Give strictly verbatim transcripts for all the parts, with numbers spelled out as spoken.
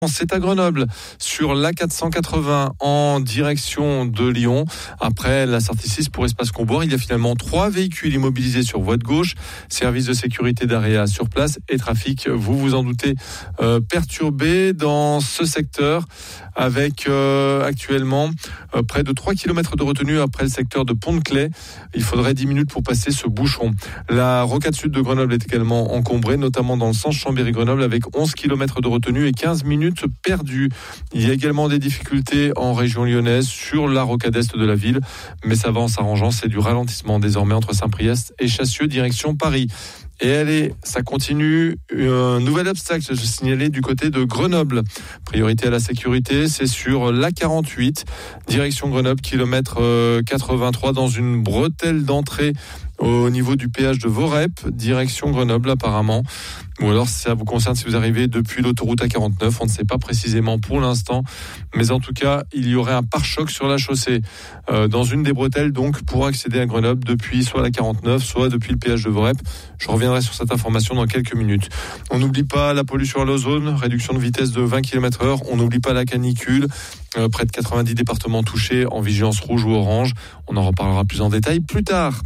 C'est à Grenoble, sur l'A quatre cent quatre-vingts en direction de Lyon. Après la sortie six pour Espace Comboire, il y a finalement trois véhicules immobilisés sur voie de gauche. Service de sécurité d'Area sur place et trafic, vous vous en doutez, euh, perturbé dans ce secteur avec euh, actuellement euh, près de trois kilomètres de retenue après le secteur de Pont-de-Claix. Il faudrait dix minutes pour passer ce bouchon. La rocade sud de Grenoble est également encombrée, notamment dans le sens Chambéry-Grenoble avec onze kilomètres de retenue et quinze minutes perdues. Il y a également des difficultés en région lyonnaise sur la rocade est de la ville, mais ça va en s'arrangeant. C'est du ralentissement désormais entre Saint-Priest et Chassieux, direction Paris. Et allez, ça continue. Un nouvel obstacle, je signalais du côté de Grenoble. Priorité à la sécurité, c'est sur l'A quarante-huit, direction Grenoble, kilomètre quatre-vingt-trois, dans une bretelle d'entrée au niveau du péage de Vorep, direction Grenoble apparemment. Ou alors si ça vous concerne, si vous arrivez depuis l'autoroute A quarante-neuf, on ne sait pas précisément pour l'instant, mais en tout cas, il y aurait un pare-choc sur la chaussée euh, dans une des bretelles, donc pour accéder à Grenoble depuis soit la quarante-neuf, soit depuis le péage de Vorep. Je reviendrai sur cette information dans quelques minutes. On n'oublie pas la pollution à l'ozone, réduction de vitesse de vingt kilomètres heure, on n'oublie pas la canicule, euh, près de quatre-vingt-dix départements touchés en vigilance rouge ou orange. On en reparlera plus en détail plus tard.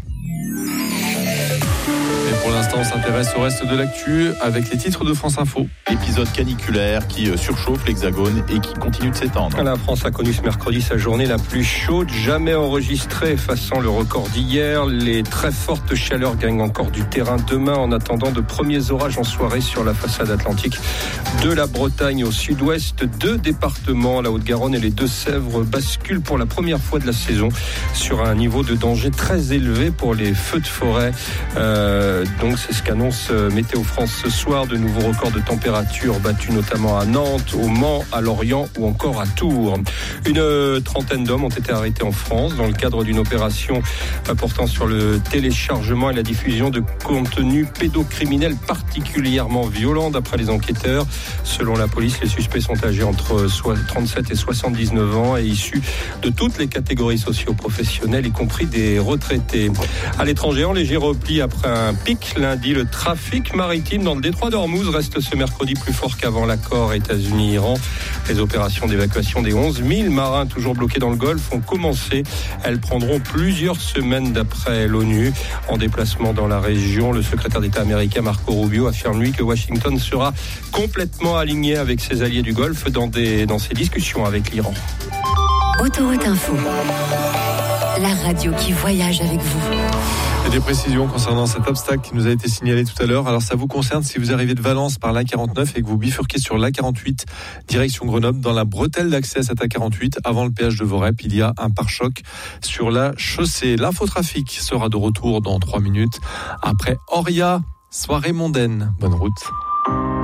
Et pour l'instant, on s'intéresse au reste de l'actu avec les titres de France Info. Épisode caniculaire qui surchauffe l'Hexagone et qui continue de s'étendre. La France a connu ce mercredi sa journée la plus chaude jamais enregistrée, effaçant le record d'hier. Les très fortes chaleurs gagnent encore du terrain demain en attendant de premiers orages en soirée sur la façade atlantique de la Bretagne au sud-ouest. Deux départements, la Haute-Garonne et les Deux-Sèvres, basculent pour la première fois de la saison sur un niveau de danger très élevé pour les feux de forêt. Euh, Donc c'est ce qu'annonce Météo France ce soir. De nouveaux records de température battus notamment à Nantes, au Mans, à Lorient ou encore à Tours. Une trentaine d'hommes ont été arrêtés en France dans le cadre d'une opération portant sur le téléchargement et la diffusion de contenus pédocriminels particulièrement violents d'après les enquêteurs. Selon la police, les suspects sont âgés entre trente-sept et soixante-dix-neuf ans et issus de toutes les catégories socio-professionnelles, y compris des retraités. À l'étranger, en léger repli après un pic lundi, le trafic maritime dans le détroit d'Ormuz reste ce mercredi plus fort qu'avant l'accord États-Unis-Iran. Les opérations d'évacuation des onze mille marins toujours bloqués dans le Golfe ont commencé. Elles prendront plusieurs semaines d'après l'ONU. En déplacement dans la région, le secrétaire d'État américain Marco Rubio affirme lui que Washington sera complètement aligné avec ses alliés du Golfe dans, des, dans ses discussions avec l'Iran. Autoroute Info, la radio qui voyage avec vous. Et des précisions concernant cet obstacle qui nous a été signalé tout à l'heure. Alors ça vous concerne si vous arrivez de Valence par l'A quarante-neuf et que vous bifurquez sur l'A quarante-huit direction Grenoble. Dans la bretelle d'accès à cette A quarante-huit, avant le péage de Vorep, il y a un pare-choc sur la chaussée. L'infotrafic sera de retour dans trois minutes après Oria, soirée mondaine. Bonne route.